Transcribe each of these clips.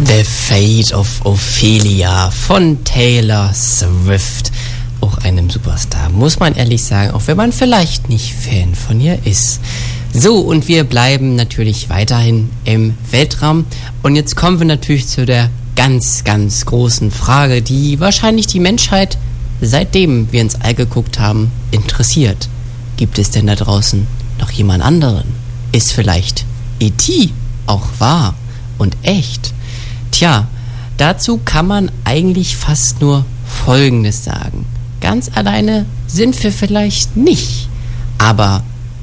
The Fate of Ophelia von Taylor Swift. Auch einem Superstar, muss man ehrlich sagen, auch wenn man vielleicht nicht Fan von ihr ist. So, und wir bleiben natürlich weiterhin im Weltraum. Und jetzt kommen wir natürlich zu der ganz, ganz großen Frage, die wahrscheinlich die Menschheit, seitdem wir ins All geguckt haben, interessiert. Gibt es denn da draußen noch jemand anderen? Ist vielleicht E.T. auch wahr und echt? Tja, dazu kann man eigentlich fast nur Folgendes sagen. Ganz alleine sind wir vielleicht nicht, aber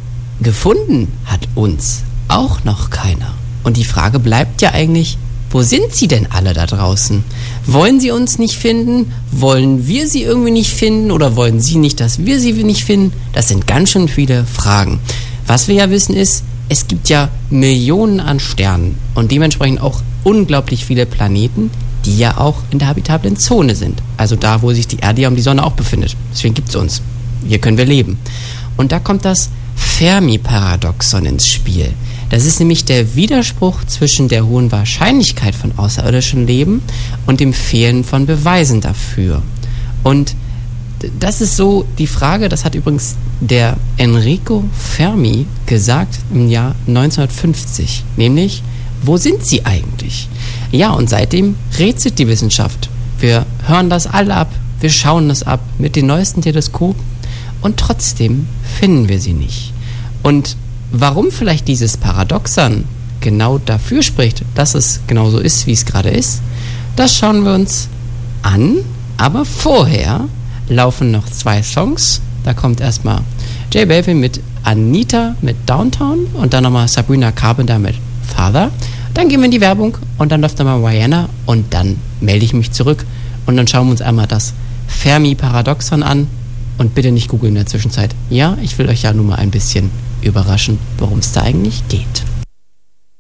gefunden hat uns auch noch keiner. Und die Frage bleibt ja eigentlich, wo sind sie denn alle da draußen? Wollen sie uns nicht finden? Wollen wir sie irgendwie nicht finden? Oder wollen sie nicht, dass wir sie nicht finden? Das sind ganz schön viele Fragen. Was wir ja wissen ist, es gibt ja Millionen an Sternen und dementsprechend auch unglaublich viele Planeten, die ja auch in der habitablen Zone sind. Also da, wo sich die Erde ja um die Sonne auch befindet. Deswegen gibt es uns. Hier können wir leben. Und da kommt das Fermi-Paradoxon ins Spiel. Das ist nämlich der Widerspruch zwischen der hohen Wahrscheinlichkeit von außerirdischem Leben und dem Fehlen von Beweisen dafür. Und das ist so die Frage, das hat übrigens der Enrico Fermi gesagt im Jahr 1950, nämlich, wo sind sie eigentlich? Ja, und seitdem rätselt die Wissenschaft. Wir hören das alle ab, wir schauen das ab mit den neuesten Teleskopen und trotzdem finden wir sie nicht. Und warum vielleicht dieses Paradoxon genau dafür spricht, dass es genauso ist, wie es gerade ist, das schauen wir uns an, aber vorher laufen noch 2 Songs. Da kommt erstmal J Balvin mit Anita mit Downtown und dann nochmal Sabrina Carpenter mit Father. Dann gehen wir in die Werbung und dann läuft nochmal Rihanna und dann melde ich mich zurück und dann schauen wir uns einmal das Fermi-Paradoxon an und bitte nicht googeln in der Zwischenzeit. Ja, ich will euch ja nur mal ein bisschen überraschen, worum es da eigentlich geht.